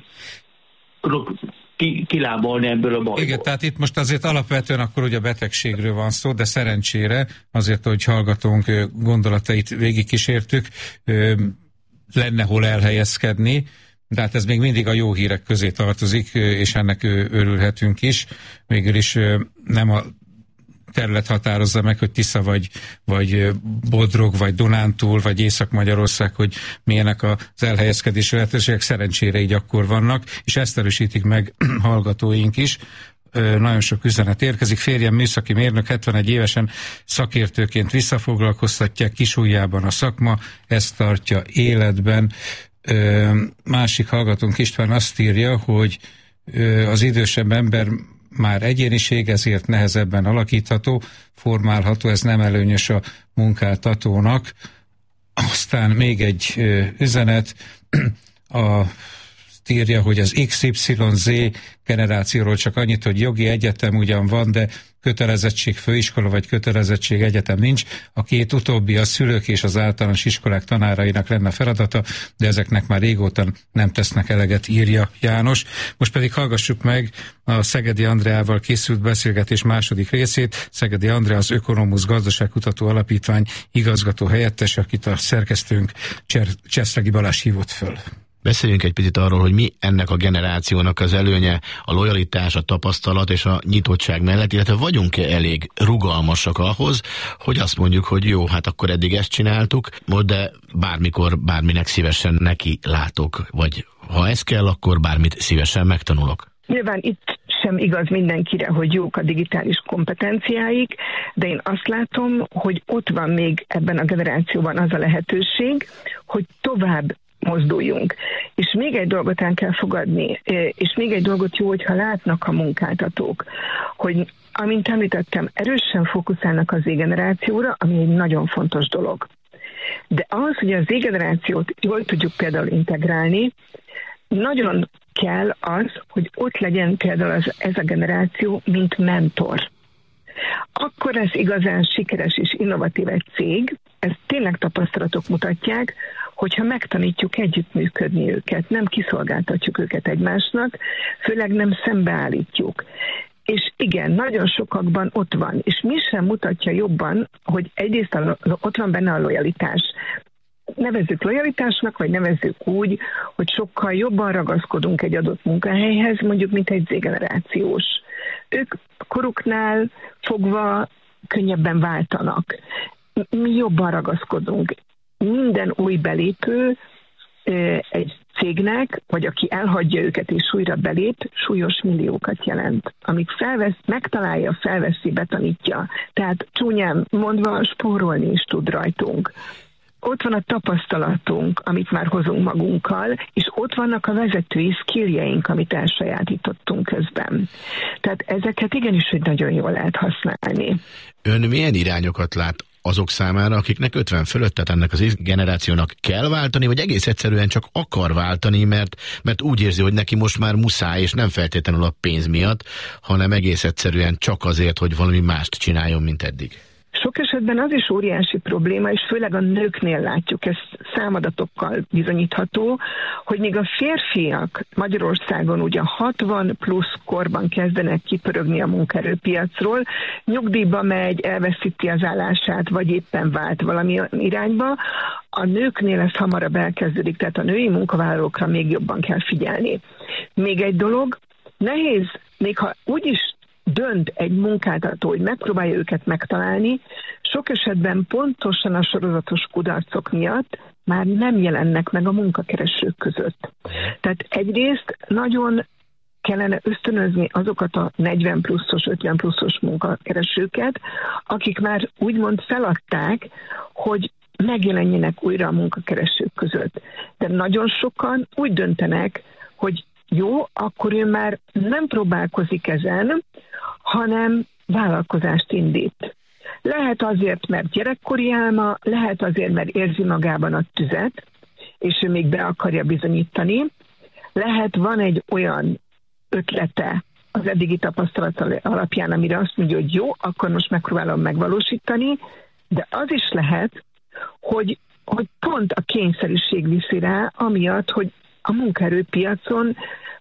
kilábalni ebből a bajból. Igen, tehát itt most azért alapvetően akkor ugye a betegségről van szó, de szerencsére azért, hogy hallgatónk gondolatait végigkísértük, lenne hol elhelyezkedni, de hát ez még mindig a jó hírek közé tartozik, és ennek örülhetünk is. Végül is nem a terület határozza meg, hogy Tisza vagy Bodrog, vagy Dunántúl, vagy Észak-Magyarország, hogy milyenek az elhelyezkedési lehetőségek, szerencsére így akkor vannak, és ezt erősítik meg hallgatóink is. Nagyon sok üzenet érkezik. Férjem műszaki mérnök, 71 évesen szakértőként visszafoglalkoztatják, Kisújjában a szakma, ezt tartja életben. Másik hallgatónk István azt írja, hogy az idősebb ember már egyéniség, ezért nehezebben alakítható, formálható, ez nem előnyös a munkáltatónak. Aztán még egy üzenet, írja, hogy az XYZ generációról csak annyit, hogy jogi egyetem ugyan van, de kötelezettség főiskola vagy kötelezettség egyetem nincs. A két utóbbi a szülők és az általános iskolák tanárainak lenne feladata, de ezeknek már régóta nem tesznek eleget, írja János. Most pedig hallgassuk meg a Szegedi Andreával készült beszélgetés második részét. Szegedi Andrea az Ökonomusz Gazdaságkutató Alapítvány igazgató helyettes, akit a szerkesztőnk Cseszregi Balázs hívott föl. Beszéljünk egy picit arról, hogy mi ennek a generációnak az előnye, a lojalitás, a tapasztalat és a nyitottság mellett, illetve vagyunk-e elég rugalmasak ahhoz, hogy azt mondjuk, hogy jó, hát akkor eddig ezt csináltuk, de bármikor, bárminek szívesen neki látok, vagy ha ez kell, akkor bármit szívesen megtanulok. Nyilván itt sem igaz mindenkire, hogy jók a digitális kompetenciáik, de én azt látom, hogy ott van még ebben a generációban az a lehetőség, hogy tovább mozduljunk. És még egy dolgot el kell fogadni, és még egy dolgot jó, hogyha látnak a munkáltatók, hogy amint említettem, erősen fókuszálnak az Z-generációra, ami egy nagyon fontos dolog. De ahhoz, hogy az Z-generációt jól tudjuk például integrálni, nagyon kell az, hogy ott legyen például ez a generáció, mint mentor. Akkor ez igazán sikeres és innovatív egy cég, ezt tényleg tapasztalatok mutatják, hogyha megtanítjuk együttműködni őket, nem kiszolgáltatjuk őket egymásnak, főleg nem szembeállítjuk. És igen, nagyon sokakban ott van, és mi sem mutatja jobban, hogy egyrészt ott van benne a lojalitás. Nevezzük lojalitásnak, vagy nevezzük úgy, hogy sokkal jobban ragaszkodunk egy adott munkahelyhez, mondjuk, mint egy Z-generációs. Ők koruknál fogva könnyebben váltanak. Mi jobban ragaszkodunk. Minden új belépő egy cégnek, vagy aki elhagyja őket és újra belép, súlyos milliókat jelent. Amíg megtalálja, felveszi, betanítja. Tehát csúnyán mondva spórolni is tud rajtunk. Ott van a tapasztalatunk, amit már hozunk magunkkal, és ott vannak a vezetői skilljeink, amit elsajátítottunk közben. Tehát ezeket igenis, hogy nagyon jól lehet használni. Ön milyen irányokat lát azok számára, akiknek 50 fölött, tehát ennek az generációnak kell váltani, vagy egész egyszerűen csak akar váltani, mert úgy érzi, hogy neki most már muszáj, és nem feltétlenül a pénz miatt, hanem egész egyszerűen csak azért, hogy valami mást csináljon, mint eddig? Sok esetben az is óriási probléma, és főleg a nőknél látjuk, ez számadatokkal bizonyítható, hogy még a férfiak Magyarországon ugye 60 plusz korban kezdenek kipörögni a munkaerőpiacról, nyugdíjba megy, elveszíti az állását, vagy éppen vált valami irányba, a nőknél ez hamarabb elkezdődik, tehát a női munkavállalókra még jobban kell figyelni. Még egy dolog, nehéz, még ha úgyis dönt egy munkáltató, hogy megpróbálja őket megtalálni, sok esetben pontosan a sorozatos kudarcok miatt már nem jelennek meg a munkakeresők között. Tehát egyrészt nagyon kellene ösztönözni azokat a 40 pluszos, 50 pluszos munkakeresőket, akik már úgymond feladták, hogy megjelenjenek újra a munkakeresők között. De nagyon sokan úgy döntenek, hogy jó, akkor ő már nem próbálkozik ezen, hanem vállalkozást indít. Lehet azért, mert gyerekkori álma, lehet azért, mert érzi magában a tüzet, és ő még be akarja bizonyítani. Lehet, van egy olyan ötlete az eddigi tapasztalat alapján, amire azt mondja, hogy jó, akkor most megpróbálom megvalósítani, de az is lehet, hogy pont a kényszerűség viszi rá, amiatt, hogy a munkaerőpiacon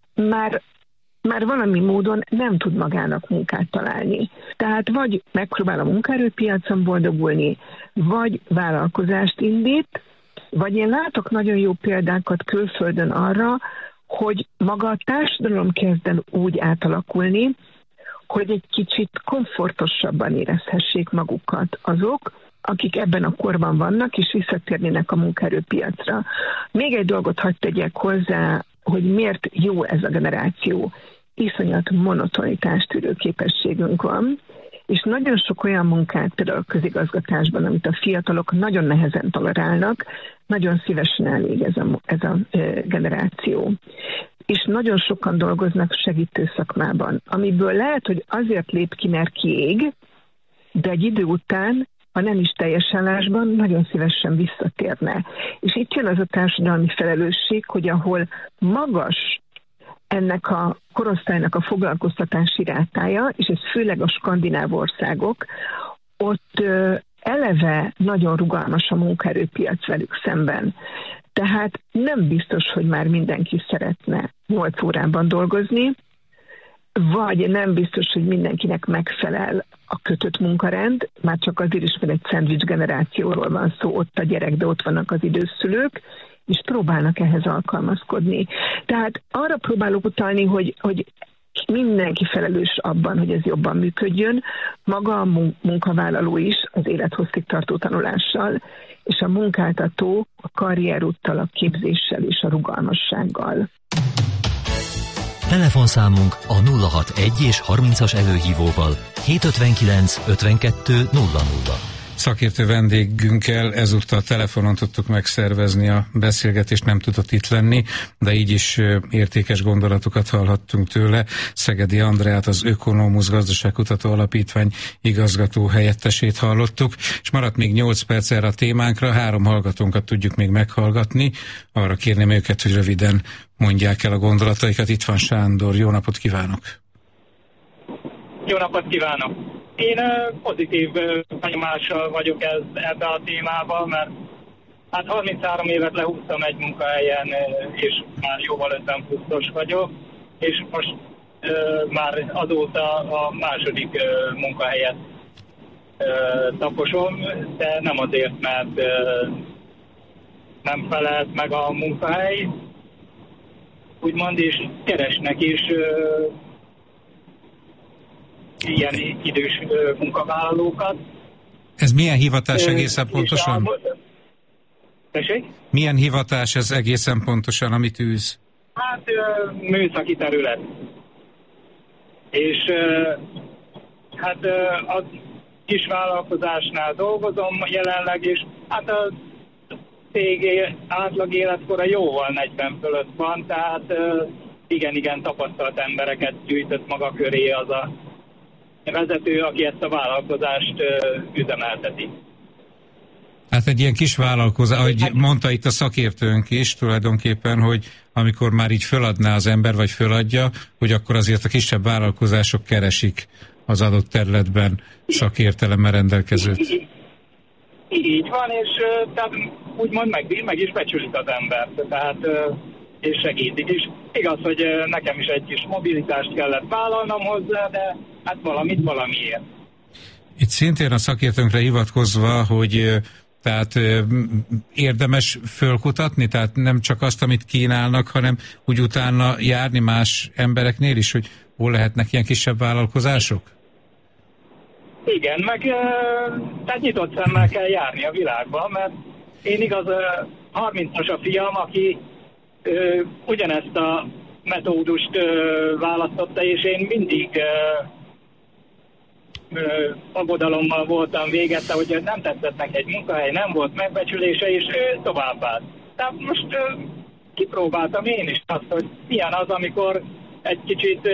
már valami módon nem tud magának munkát találni. Tehát vagy megpróbál a munkaerőpiacon boldogulni, vagy vállalkozást indít, vagy én látok nagyon jó példákat külföldön arra, hogy maga a társadalom kezd el úgy átalakulni, hogy egy kicsit komfortosabban érezhessék magukat azok, akik ebben a korban vannak, és visszatérnének a munkaerőpiacra. Még egy dolgot hadd tegyek hozzá, hogy miért jó ez a generáció. Iszonyat monotonitás tűrő képességünk van, és nagyon sok olyan munkát, például a közigazgatásban, amit a fiatalok nagyon nehezen tolerálnak, nagyon szívesen elvég ez a generáció. És nagyon sokan dolgoznak segítő szakmában, amiből lehet, hogy azért lép ki, mert kiég, de egy idő után, ha nem is teljes állásban, nagyon szívesen visszatérne. És itt jön az a társadalmi felelősség, hogy ahol magas ennek a korosztálynak a foglalkoztatási rátája, és ez főleg a skandináv országok, ott eleve nagyon rugalmas a munkaerőpiac velük szemben. Tehát nem biztos, hogy már mindenki szeretne 8 órában dolgozni, vagy nem biztos, hogy mindenkinek megfelel a kötött munkarend, már csak azért is, mert egy szendvics generációról van szó, ott a gyerek, de ott vannak az időszülők, és próbálnak ehhez alkalmazkodni. Tehát arra próbálok utalni, hogy mindenki felelős abban, hogy ez jobban működjön, maga a munkavállaló is az élethosszig tartó tanulással, és a munkáltató a karrierúttal, a képzéssel és a rugalmassággal. Telefonszámunk a 061 és 30-as előhívóval 759 52 00. Szakértő vendégünkkel ezúttal telefonon tudtuk megszervezni a beszélgetést, nem tudott itt lenni, de így is értékes gondolatokat hallhattunk tőle. Szegedi Andreát, az Ökonómusz Gazdaságkutató Alapítvány igazgató helyettesét hallottuk, és maradt még 8 perc erre a témánkra, 3 hallgatónkat tudjuk még meghallgatni. Arra kérném őket, hogy röviden mondják el a gondolataikat. Itt van Sándor, jó napot kívánok! Jó napot kívánok! Én pozitív benyomással vagyok ebbe a témában, mert hát 33 évet lehúztam egy munkahelyen, és már jóval 50 pluszos vagyok, és most már azóta a második munkahelyet taposom, de nem azért, mert nem felelt meg a munkahely, úgymond, és keresnek is ilyen idős munkavállalókat. Ez milyen hivatás egészen pontosan? Milyen hivatás ez egészen pontosan, amit űz? Hát műszaki terület. És hát a kisvállalkozásnál dolgozom jelenleg, és hát a cég átlag életkora jóval 40 fölött van, tehát igen tapasztalt embereket gyűjtött maga köré az a vezető, aki ezt a vállalkozást üzemelteti. Hát egy ilyen kis vállalkozás, ahogy mondta itt a szakértőnk is tulajdonképpen, hogy amikor már így föladná az ember, vagy föladja, hogy akkor azért a kisebb vállalkozások keresik az adott területben szakértelemmel rendelkezőt. Így van, és tehát úgymond meg is becsülik az embert, tehát és segítik is. Igaz, hogy nekem is egy kis mobilitást kellett vállalnom hozzá, de hát valamiért. Itt szintén a szakértőnkre hivatkozva, hogy tehát érdemes fölkutatni, tehát nem csak azt, amit kínálnak, hanem úgy utána járni más embereknél is, hogy hol lehetnek ilyen kisebb vállalkozások? Igen, meg tehát nyitott szemmel kell járni a világban, mert én igaz, 30-as a fiam, aki ugyanezt a metódust választotta, és én mindig aggodalommal voltam végette, hogy nem tetszett neki egy munkahely, nem volt megbecsülése, és ő továbbállt. Tehát most kipróbáltam én is azt, hogy milyen az, amikor egy kicsit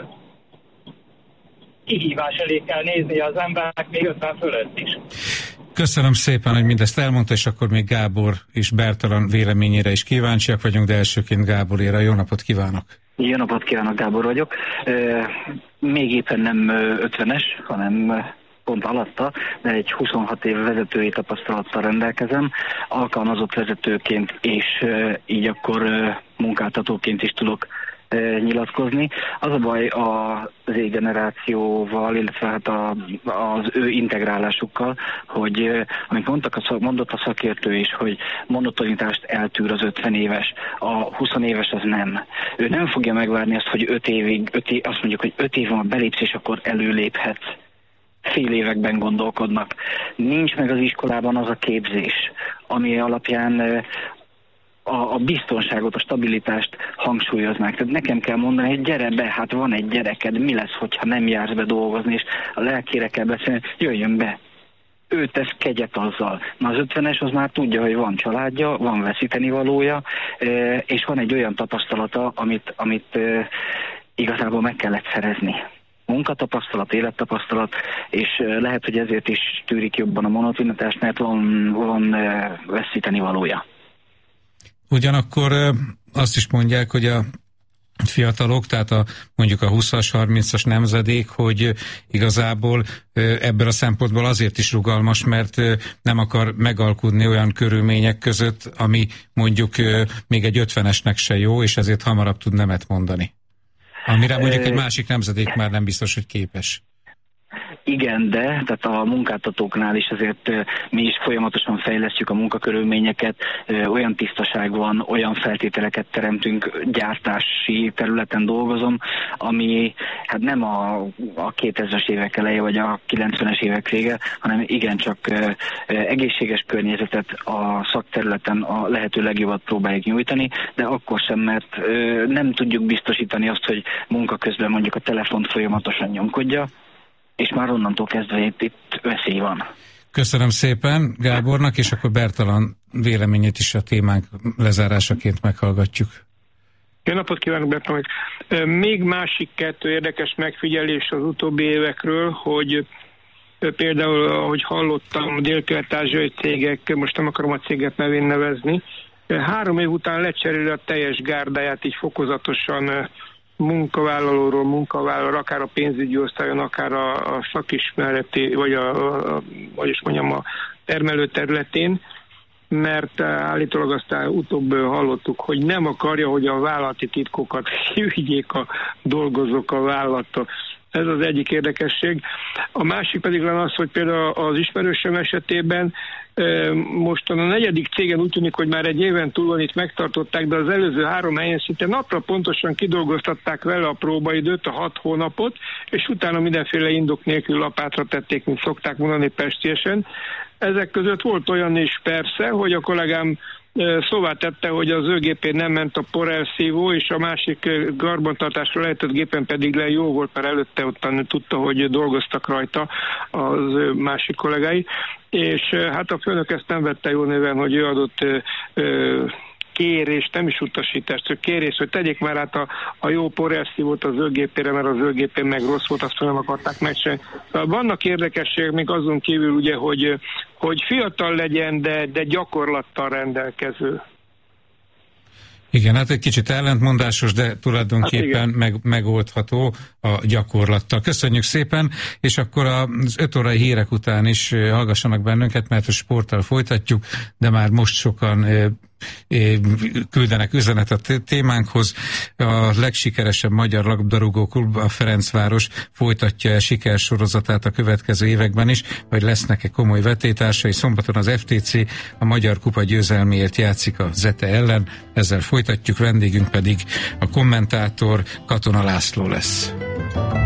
kihívás elé kell nézni az embernek még 50 fölött is. Köszönöm szépen, hogy mindezt elmondta, és akkor még Gábor és Bertalan véleményére is kíváncsiak vagyunk, de elsőként Gáboréra. Jó napot kívánok! Jó napot kívánok, Gábor vagyok. Még éppen nem 50-es, hanem pont alatta, de egy 26 év vezetői tapasztalattal rendelkezem, alkalmazott vezetőként, és így akkor munkáltatóként is tudok nyilatkozni. Az a baj az Z-generációval, illetve hát az ő integrálásukkal, hogy amit mondott a szakértő is, hogy monotonitást eltűr az 50 éves, a 20 éves az nem. Ő nem fogja megvárni azt, hogy 5 évig, azt mondjuk, hogy 5 év van belépsz, és akkor előléphetsz. Fél években gondolkodnak. Nincs meg az iskolában az a képzés, ami alapján a biztonságot, a stabilitást hangsúlyoznák. Tehát nekem kell mondani, hogy gyere be, hát van egy gyereked, mi lesz, hogyha nem jársz be dolgozni, és a lelkére kell beszélni, jöjjön be. Ő tesz kegyet azzal. Na az 50-es az már tudja, hogy van családja, van veszíteni valója, és van egy olyan tapasztalata, amit igazából meg kellett szerezni. Munkatapasztalat, élettapasztalat, és lehet, hogy ezért is tűrik jobban a monotonitást, mert van veszíteni valója. Ugyanakkor azt is mondják, hogy a fiatalok, tehát mondjuk a 20-as, 30-as nemzedék, hogy igazából ebből a szempontból azért is rugalmas, mert nem akar megalkudni olyan körülmények között, ami mondjuk még egy 50-esnek se jó, és ezért hamarabb tud nemet mondani. Amire mondjuk egy másik nemzedék már nem biztos, hogy képes. Igen, de tehát a munkáltatóknál is azért mi is folyamatosan fejlesztjük a munkakörülményeket, olyan tisztaság van, olyan feltételeket teremtünk, gyártási területen dolgozom, ami hát nem a 2000-es évek eleje vagy a 90-es évek vége, hanem igencsak egészséges környezetet a szakterületen a lehető legjobbat próbáljuk nyújtani, de akkor sem, mert nem tudjuk biztosítani azt, hogy munka közben mondjuk a telefont folyamatosan nyomkodja, és már onnantól kezdve itt veszély van. Köszönöm szépen Gábornak, és akkor Bertalan véleményét is a témánk lezárásaként meghallgatjuk. Jó napot kívánok, Bertalan! Még másik kettő érdekes megfigyelés az utóbbi évekről, hogy például, ahogy hallottam, a dél-kelet-ázsiai cégek, most nem akarom a céget nevén nevezni, 3 év után lecseréli a teljes gárdáját, így fokozatosan munkavállalóról munkavállalóra, akár a pénzügyi osztályon, akár a szakismereti, vagy a termelő területén, mert állítólag aztán utóbb hallottuk, hogy nem akarja, hogy a vállalati titkokat kivigyék a dolgozók a vállalattól. Ez az egyik érdekesség. A másik pedig az, hogy például az ismerősöm esetében mostan a 4. cégen úgy tűnik, hogy már egy éven túl van, itt megtartották, de az előző 3 helyen szinte napra pontosan kidolgoztatták vele a próbaidőt, a 6 hónapot, és utána mindenféle indok nélkül lapátra tették, mint szokták mondani pestiesen. Ezek között volt olyan is persze, hogy a kollégám szóvá tette, hogy az ő gépén nem ment a porelszívó, és a másik karbantartásra lehetett gépen pedig jó volt, mert előtte ottan tudta, hogy dolgoztak rajta az másik kollégái, és hát a főnök ezt nem vette jó néven, hogy ő adott kérést, nem is utasítást, csak kérést, hogy tegyék már át a jó porelszívót az ő gépére, mert az ő gépén meg rossz volt, azt nem akarták megcsinálni. Vannak érdekességek még azon kívül, ugye, hogy fiatal legyen, de gyakorlattal rendelkező. Igen, hát egy kicsit ellentmondásos, de tulajdonképpen megoldható a gyakorlattal. Köszönjük szépen, és akkor az 5 órai hírek után is hallgassanak bennünket, mert a sporttal folytatjuk, de már most sokan küldenek üzenetet a témánkhoz. A legsikeresebb magyar labdarúgó klub, a Ferencváros folytatja a sikersorozatát a következő években is, vagy lesznek-e komoly vetétársai. Szombaton az FTC a Magyar Kupa győzelméért játszik a Zete ellen, ezzel folytatjuk, vendégünk pedig a kommentátor Katona László lesz.